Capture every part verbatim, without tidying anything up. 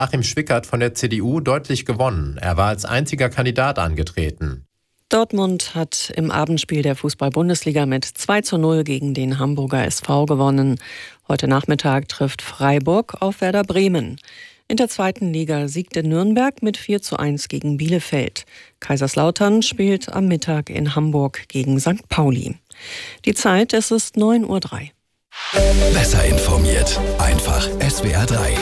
Achim Schwickert von der C D U deutlich gewonnen. Er war als einziger Kandidat angetreten. Dortmund hat im Abendspiel der Fußball-Bundesliga mit zwei zu null gegen den Hamburger S V gewonnen. Heute Nachmittag trifft Freiburg auf Werder Bremen. In der zweiten Liga siegte Nürnberg mit vier zu eins gegen Bielefeld. Kaiserslautern spielt am Mittag in Hamburg gegen Sankt Pauli. Die Zeit, es ist neun Uhr drei. Besser informiert, einfach S W R drei.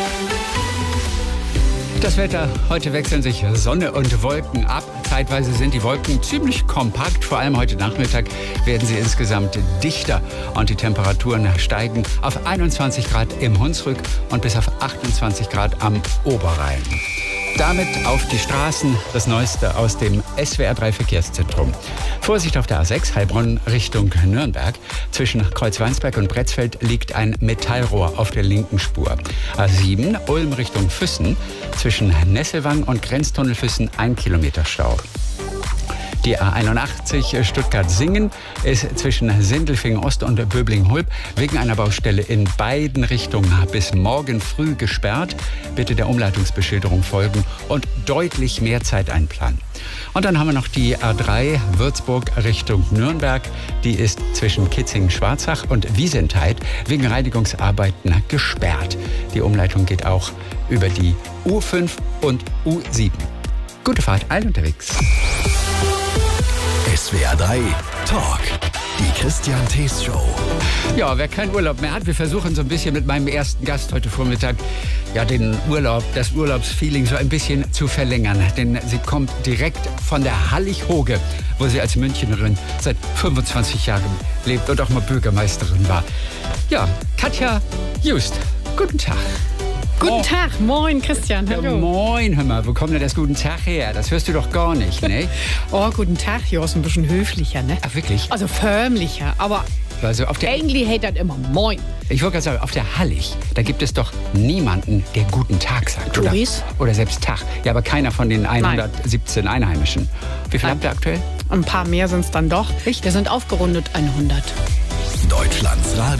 Das Wetter, heute wechseln sich Sonne und Wolken ab. Zeitweise sind die Wolken ziemlich kompakt. Vor allem heute Nachmittag werden sie insgesamt dichter. Und die Temperaturen steigen auf einundzwanzig Grad im Hunsrück und bis auf achtundzwanzig Grad am Oberrhein. Damit auf die Straßen, das Neueste aus dem S W R drei Verkehrszentrum. Vorsicht auf der A sechs, Heilbronn Richtung Nürnberg. Zwischen Kreuzweinsberg und Bretzfeld liegt ein Metallrohr auf der linken Spur. A sieben, Ulm Richtung Füssen. Zwischen Nesselwang und Grenztunnel Füssen ein Kilometer Stau. Die A einundachtzig Stuttgart-Singen ist zwischen Sindelfingen-Ost und Böblingen-Hulb wegen einer Baustelle in beiden Richtungen bis morgen früh gesperrt. Bitte der Umleitungsbeschilderung folgen und deutlich mehr Zeit einplanen. Und dann haben wir noch die A drei Würzburg Richtung Nürnberg. Die ist zwischen Kitzingen-Schwarzach und Wiesentheid wegen Reinigungsarbeiten gesperrt. Die Umleitung geht auch über die U fünf und U sieben. Gute Fahrt, allen unterwegs. S W R drei Talk. Die Christian Thees Show. Ja, wer keinen Urlaub mehr hat, wir versuchen so ein bisschen mit meinem ersten Gast heute Vormittag ja, den Urlaub, das Urlaubsfeeling so ein bisschen zu verlängern. Denn sie kommt direkt von der Hallig-Hoge, wo sie als Münchnerin seit fünfundzwanzig Jahren lebt und auch mal Bürgermeisterin war. Ja, Katja Just, guten Tag. Guten oh. Tag, moin Christian, hallo. Ja, moin, hör mal, wo kommt denn das guten Tag her? Das hörst du doch gar nicht, ne? Oh, guten Tag, hier ist ein bisschen höflicher, ne? Ach, wirklich? Also förmlicher, aber also auf der eigentlich hält das immer moin. Ich wollte gerade sagen, auf der Hallig, da gibt es doch niemanden, der guten Tag sagt. Oder, Touris? oder selbst Tag. Ja, aber keiner von den hundertsiebzehn Nein. Einheimischen. Wie viel habt ihr aktuell? Ein paar mehr sind es dann doch. Echt? Wir sind aufgerundet hundert. Deutschlands Radio.